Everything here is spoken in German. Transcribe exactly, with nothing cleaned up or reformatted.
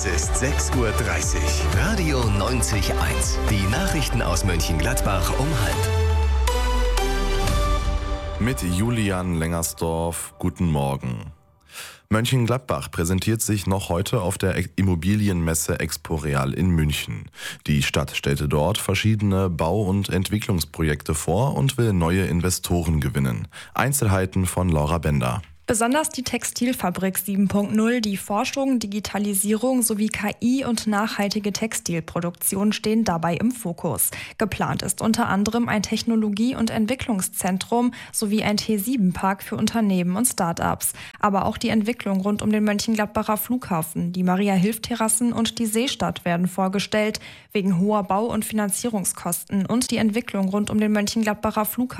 Es ist sechs Uhr dreißig. Radio neunzig eins. Die Nachrichten aus Mönchengladbach um halb. Mit Julian Lengersdorf, guten Morgen. Mönchengladbach präsentiert sich noch heute auf der Immobilienmesse Expo Real in München. Die Stadt stellte dort verschiedene Bau- und Entwicklungsprojekte vor und will neue Investoren gewinnen. Einzelheiten von Laura Bender. Besonders die Textilfabrik sieben Punkt null, die Forschung, Digitalisierung sowie K I und nachhaltige Textilproduktion stehen dabei im Fokus. Geplant ist unter anderem ein Technologie- und Entwicklungszentrum sowie ein T sieben Park für Unternehmen und Start-ups. Aber auch die Entwicklung rund um den Mönchengladbacher Flughafen, die Maria-Hilf-Terrassen und die Seestadt werden vorgestellt. Wegen hoher Bau- und Finanzierungskosten und die Entwicklung rund um den Mönchengladbacher Flughafen